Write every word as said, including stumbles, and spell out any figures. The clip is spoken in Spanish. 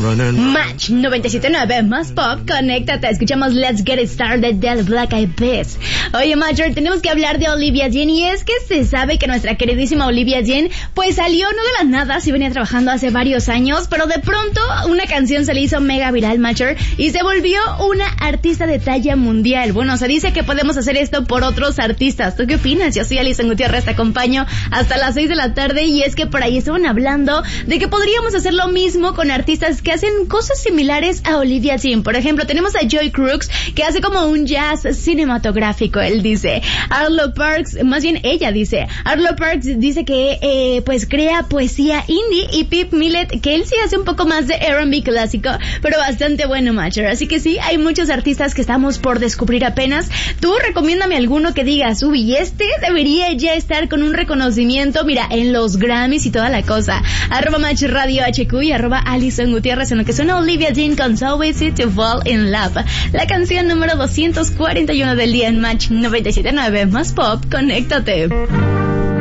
Match noventa y siete punto nueve más pop, conéctate, escuchamos Let's Get It Started del Black Eyed Peas. Oye, Major, tenemos que hablar de Olivia Dean, y es que se sabe que nuestra queridísima Olivia Dean pues salió no de la nada, sí venía trabajando hace varios años, pero de pronto una canción se le hizo mega viral, Major, y se volvió una artista de talla mundial. Bueno, se dice que podemos hacer esto por otros artistas. ¿Tú qué opinas? Yo soy Alison Gutiérrez, te acompaño hasta las seis de la tarde, y es que por ahí estaban hablando de que podríamos hacer lo mismo con artistas que hacen cosas similares a Olivia Dean. Por ejemplo, tenemos a Joy Crooks, que hace como un jazz cinematográfico. Él dice, Arlo Parks, más bien ella dice, Arlo Parks dice que eh, pues crea poesía indie, y Pip Millet, que él sí hace un poco más de R and B clásico, pero bastante bueno, Matcher. Así que sí, hay muchos artistas que estamos por descubrir apenas. Tú recomiéndame alguno que digas, uy, este debería ya estar con un reconocimiento, mira, en los Grammys y toda la cosa. Arroba Match Radio H Q y arroba Alison Gutiérrez, en lo que suena Olivia Dean con So Easy to Fall in Love, la canción número doscientos cuarenta y uno del día en Match noventa y siete punto nueve más pop. Conéctate.